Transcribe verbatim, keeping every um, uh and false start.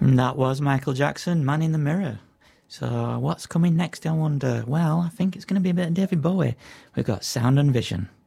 And that was Michael Jackson, Man in the Mirror. So what's coming next, I wonder? Well, I think it's going to be a bit of David Bowie. We've got Sound and Vision.